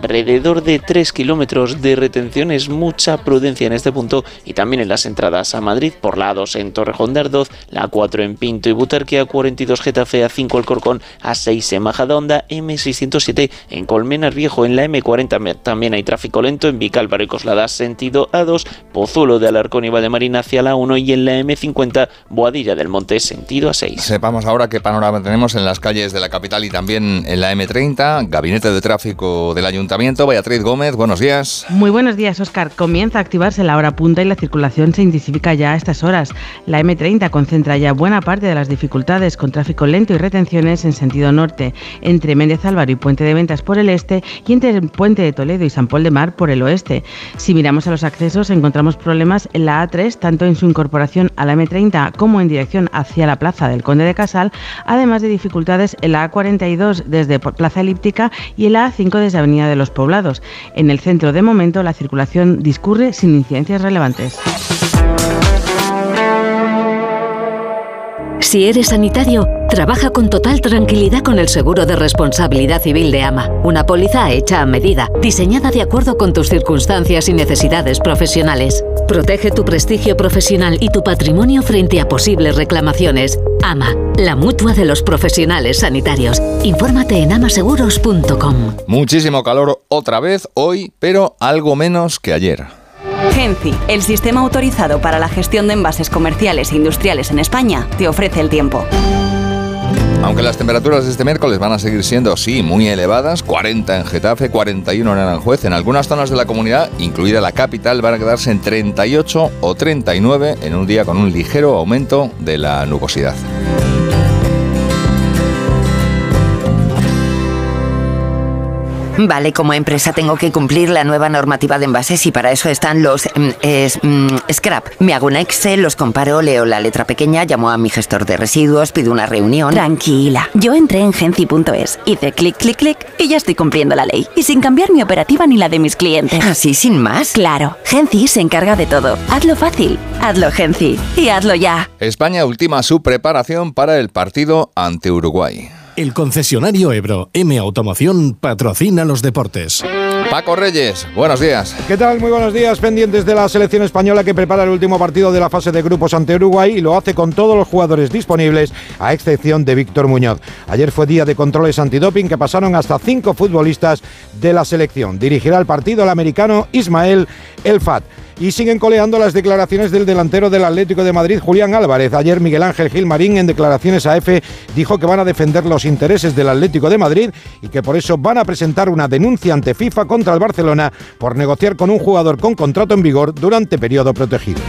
alrededor de 3 kilómetros de retenciones. Mucha prudencia en este punto y también en las entradas a Madrid por la A2 en Torrejón de Ardoz, la A4 en Pinto y Butarque, A42 Getafe, A5 Alcorcón, A6 en Majadahonda, M607 en Colmenar Viejo. En la M40 también hay tráfico lento en Vicálvaro y Coslada sentido A2, Pozuelo de Alarcón y Valdemarina hacia la 1 y en la M50 Boadilla del Monte sentido A6. Sepamos ahora qué panorama tenemos en las calles de la capital y también en la M30. Gabinete de Tráfico del Ayuntamiento. Beatriz Gómez, buenos días. Muy buenos días, Óscar. Comienza a activarse la hora punta y la circulación se intensifica ya a estas horas. La M30 concentra ya buena parte de las dificultades con tráfico lento y retenciones en sentido norte, entre Méndez Álvaro y Puente de Ventas por el este y entre el Puente de Toledo y San Pol de Mar por el oeste. Si miramos a los accesos, encontramos problemas en la A3, tanto en su incorporación a la M30 como en dirección hacia la plaza del Conde de Casal, además de dificultades en la A42 desde Plaza Elíptica y en la A5 desde Avenida de los Poblados. En el centro, de momento, la circulación discurre sin incidencias relevantes. Si eres sanitario, trabaja con total tranquilidad con el seguro de responsabilidad civil de AMA. Una póliza hecha a medida, diseñada de acuerdo con tus circunstancias y necesidades profesionales. Protege tu prestigio profesional y tu patrimonio frente a posibles reclamaciones. AMA, la mutua de los profesionales sanitarios. Infórmate en amaseguros.com. Muchísimo calor otra vez hoy, pero algo menos que ayer. Genci, el sistema autorizado para la gestión de envases comerciales e industriales en España, te ofrece el tiempo. Aunque las temperaturas de este miércoles van a seguir siendo, sí, muy elevadas, 40 en Getafe, 41 en Aranjuez, en algunas zonas de la comunidad, incluida la capital, van a quedarse en 38 o 39 en un día con un ligero aumento de la nubosidad. Vale, como empresa tengo que cumplir la nueva normativa de envases y para eso están los scrap. Me hago un Excel, los comparo, leo la letra pequeña, llamo a mi gestor de residuos, pido una reunión. Tranquila, yo entré en Genci.es, hice clic, clic, clic y ya estoy cumpliendo la ley. Y sin cambiar mi operativa ni la de mis clientes. ¿Así sin más? Claro, Genci se encarga de todo. Hazlo fácil, hazlo Genci y hazlo ya. España ultima su preparación para el partido ante Uruguay. El concesionario Ebro M Automoción patrocina los deportes. Paco Reyes, buenos días. ¿Qué tal? Muy buenos días. Pendientes de la selección española que prepara el último partido de la fase de grupos ante Uruguay y lo hace con todos los jugadores disponibles, a excepción de Víctor Muñoz. Ayer fue día de controles antidoping que pasaron hasta 5 futbolistas de la selección. Dirigirá el partido el americano Ismael El Fat. Y siguen coleando las declaraciones del delantero del Atlético de Madrid, Julián Álvarez. Ayer Miguel Ángel Gilmarín, en declaraciones a EFE, dijo que van a defender los intereses del Atlético de Madrid y que por eso van a presentar una denuncia ante FIFA contra el Barcelona por negociar con un jugador con contrato en vigor durante periodo protegido.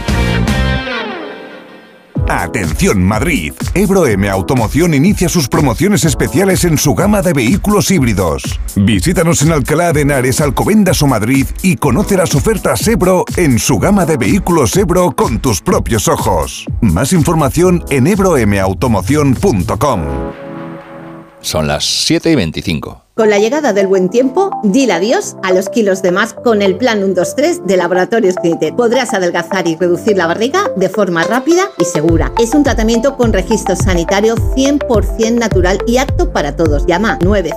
Atención Madrid, Ebro M Automoción inicia sus promociones especiales en su gama de vehículos híbridos. Visítanos en Alcalá de Henares, Alcobendas o Madrid y conoce las ofertas Ebro en su gama de vehículos Ebro con tus propios ojos. Más información en ebromeautomoción.com. Son las 7:25. Con la llegada del buen tiempo, dile adiós a los kilos de más con el plan 1-2-3 de Laboratorios Clinitet. Podrás adelgazar y reducir la barriga de forma rápida y segura. Es un tratamiento con registro sanitario 100% natural y apto para todos. Llama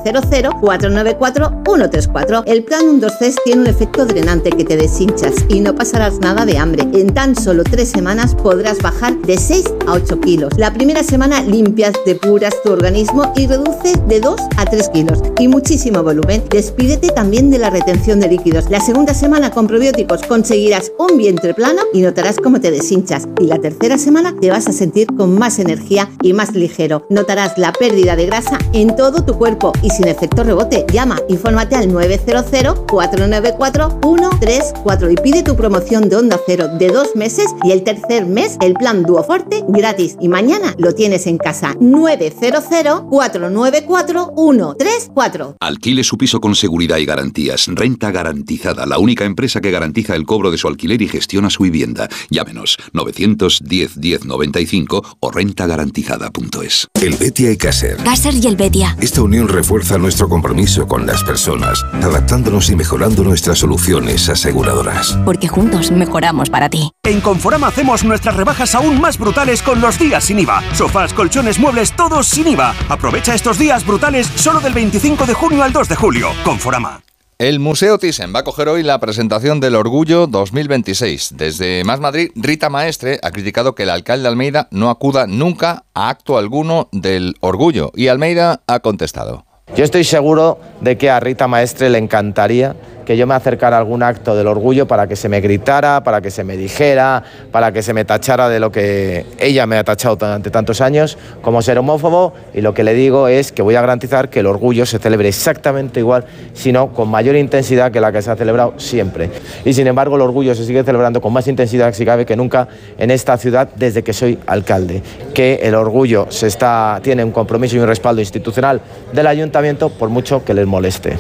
900-494-134. El plan 1-2-3 tiene un efecto drenante que te deshinchas y no pasarás nada de hambre. En tan solo 3 semanas podrás bajar de 6 a 8 kilos. La primera semana limpias, depuras tu organismo y reduces de 2 a 3 kilos. Y muchísimo volumen. Despídete también de la retención de líquidos. La segunda semana con probióticos conseguirás un vientre plano y notarás cómo te deshinchas. Y la tercera semana te vas a sentir con más energía y más ligero. Notarás la pérdida de grasa en todo tu cuerpo y sin efecto rebote. Llama, infórmate al 900-494-134 y pide tu promoción de Onda Cero de 2 meses y el tercer mes el plan Duoforte gratis. Y mañana lo tienes en casa. 900-494-134. Alquile su piso con seguridad y garantías. Renta Garantizada, la única empresa que garantiza el cobro de su alquiler y gestiona su vivienda. Llámenos 910 10 95 o rentagarantizada.es. Helvetia y Caser. Caser y Helvetia. Esta unión refuerza nuestro compromiso con las personas, adaptándonos y mejorando nuestras soluciones aseguradoras. Porque juntos mejoramos para ti. En Conforama hacemos nuestras rebajas aún más brutales con los días sin IVA. Sofás, colchones, muebles, todos sin IVA. Aprovecha estos días brutales solo del 25 de junio al 2 de julio. Conforama. El Museo Thyssen va a coger hoy la presentación del Orgullo 2026. Desde Más Madrid, Rita Maestre ha criticado que el alcalde de Almeida no acuda nunca a acto alguno del Orgullo. Y Almeida ha contestado. Yo estoy seguro de que a Rita Maestre le encantaría que yo me acercara a algún acto del Orgullo para que se me gritara, para que se me dijera, para que se me tachara de lo que ella me ha tachado durante tantos años como ser homófobo, y lo que le digo es que voy a garantizar que el Orgullo se celebre exactamente igual, sino con mayor intensidad que la que se ha celebrado siempre. Y sin embargo el Orgullo se sigue celebrando con más intensidad, si cabe, que nunca en esta ciudad desde que soy alcalde. Que el Orgullo tiene un compromiso y un respaldo institucional del ayuntamiento, por mucho que les moleste.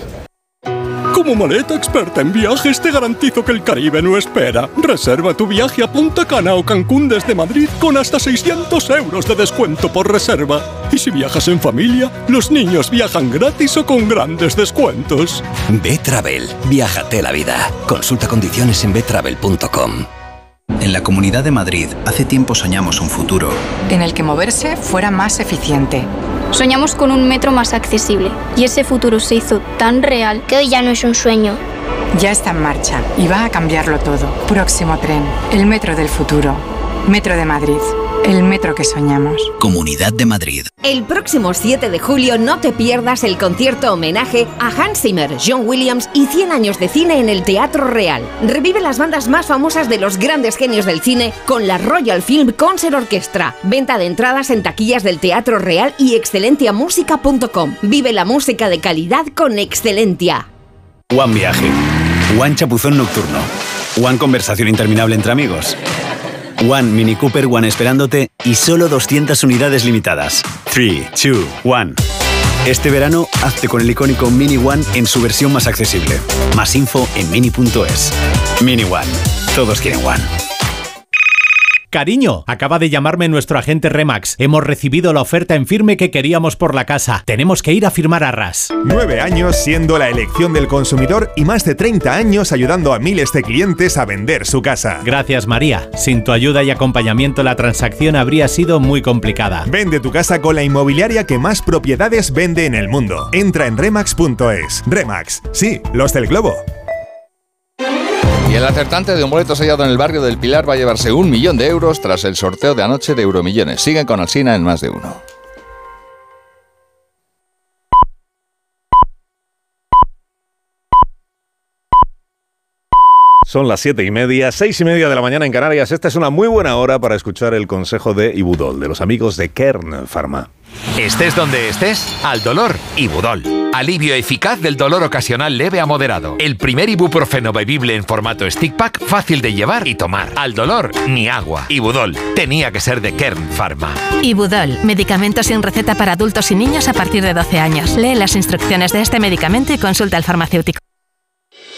Como maleta experta en viajes te garantizo que el Caribe no espera. Reserva tu viaje a Punta Cana o Cancún desde Madrid con hasta 600 euros de descuento por reserva. Y si viajas en familia, los niños viajan gratis o con grandes descuentos. B-Travel. Viájate la vida. Consulta condiciones en betravel.com. En la Comunidad de Madrid, hace tiempo soñamos un futuro en el que moverse fuera más eficiente. Soñamos con un metro más accesible y ese futuro se hizo tan real que hoy ya no es un sueño. Ya está en marcha y va a cambiarlo todo. Próximo tren, el metro del futuro. Metro de Madrid, el metro que soñamos. Comunidad de Madrid. El próximo 7 de julio no te pierdas el concierto homenaje a Hans Zimmer, John Williams y 100 años de cine en el Teatro Real. Revive las bandas más famosas de los grandes genios del cine con la Royal Film Concert Orchestra. Venta de entradas en taquillas del Teatro Real y excelentiamusica.com. Vive la música de calidad con Excelentia. One Viaje. One Chapuzón Nocturno. One Conversación Interminable entre amigos. One Mini Cooper One esperándote y solo 200 unidades limitadas. 3, 2, 1. Este verano, hazte con el icónico Mini One en su versión más accesible. Más info en mini.es. Mini One. Todos quieren One. Cariño, acaba de llamarme nuestro agente Remax. Hemos recibido la oferta en firme que queríamos por la casa. Tenemos que ir a firmar arras. 9 años siendo la elección del consumidor y más de 30 años ayudando a miles de clientes a vender su casa. Gracias, María. Sin tu ayuda y acompañamiento la transacción habría sido muy complicada. Vende tu casa con la inmobiliaria que más propiedades vende en el mundo. Entra en remax.es. Remax, sí, los del globo. Y el acertante de un boleto sellado en el barrio del Pilar va a llevarse 1 millón de euros tras el sorteo de anoche de Euromillones. Siguen con Alsina en Más de Uno. Son las 7:30, 6:30 de la mañana en Canarias. Esta es una muy buena hora para escuchar el consejo de Ibudol, de los amigos de Kern Pharma. Estés donde estés, al dolor, Ibudol. Alivio eficaz del dolor ocasional leve a moderado. El primer ibuprofeno bebible en formato stick pack, fácil de llevar y tomar. Al dolor, ni agua. Ibudol, tenía que ser de Kern Pharma. Ibudol, medicamento sin receta para adultos y niños a partir de 12 años. Lee las instrucciones de este medicamento y consulta al farmacéutico.